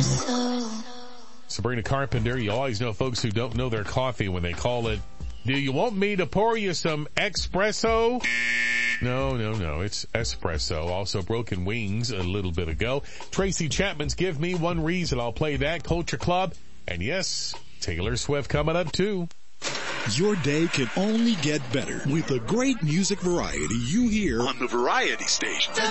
Sabrina Carpenter, you always know folks who don't know their coffee when they call it, "Do you want me to pour you some espresso?" No, it's espresso. Also Broken Wings a little bit ago. Tracy Chapman's Give Me One Reason. I'll play that. Culture Club. And yes, Taylor Swift coming up too. Your day can only get better with the great music variety you hear on the Variety Station.